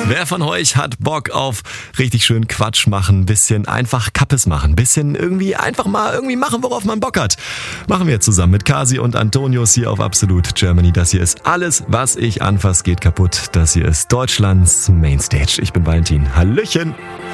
Wer von euch hat Bock auf richtig schön Quatsch machen, bisschen einfach Kappes machen, bisschen irgendwie einfach mal irgendwie machen, worauf man Bock hat? Machen wir zusammen mit Kasi und Antonius hier auf Absolut Germany. Das hier ist alles, was ich anfasse, geht kaputt. Das hier ist Deutschlands Mainstage. Ich bin Valentin. Hallöchen!